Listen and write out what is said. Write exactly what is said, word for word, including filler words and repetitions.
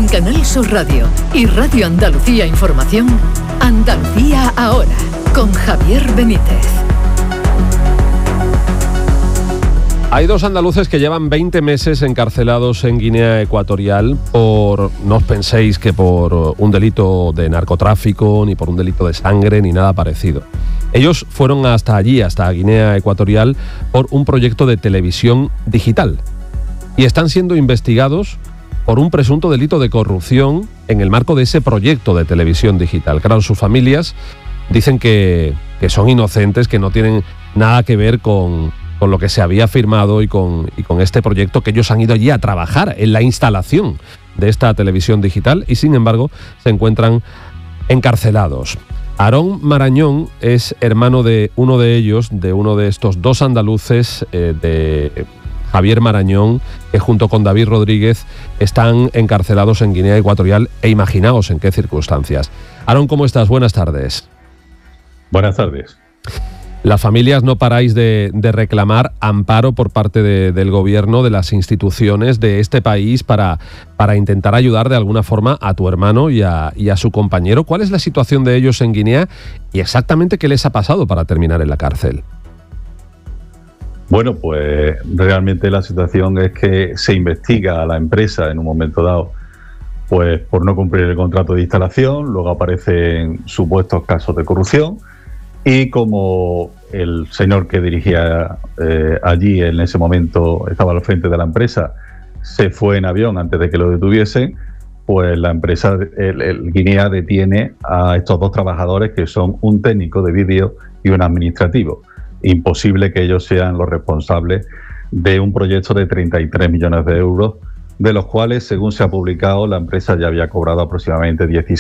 En Canal Sur Radio y Radio Andalucía Información, Andalucía Ahora, con Javier Benítez. Hay dos andaluces que llevan veinte meses encarcelados en Guinea Ecuatorial por, no os penséis que por un delito de narcotráfico, ni por un delito de sangre, ni nada parecido. Ellos fueron hasta allí, hasta Guinea Ecuatorial, por un proyecto de televisión digital. Y están siendo investigados por un presunto delito de corrupción en el marco de ese proyecto de televisión digital. Claro, sus familias dicen que, que son inocentes, que no tienen nada que ver con... con lo que se había firmado y con, y con este proyecto, que ellos han ido allí a trabajar en la instalación de esta televisión digital y, sin embargo, se encuentran encarcelados. Aarón Marañón es hermano de uno de ellos, de uno de estos dos andaluces, eh, de Javier Marañón, que junto con David Rodríguez están encarcelados en Guinea Ecuatorial, e imaginaos en qué circunstancias. Aarón, ¿cómo estás? Buenas tardes. Buenas tardes. Las familias no paráis de, de reclamar amparo por parte de, del gobierno, de las instituciones de este país para, para intentar ayudar de alguna forma a tu hermano y a, y a su compañero. ¿Cuál es la situación de ellos en Guinea y exactamente qué les ha pasado para terminar en la cárcel? Bueno, pues realmente la situación es que se investiga a la empresa en un momento dado pues por no cumplir el contrato de instalación, luego aparecen supuestos casos de corrupción. Y como el señor que dirigía eh, allí en ese momento estaba al frente de la empresa, se fue en avión antes de que lo detuviesen, pues la empresa, el, el Guinea, detiene a estos dos trabajadores que son un técnico de vídeo y un administrativo. Imposible que ellos sean los responsables de un proyecto de treinta y tres millones de euros, de los cuales, según se ha publicado, la empresa ya había cobrado aproximadamente dieciséis.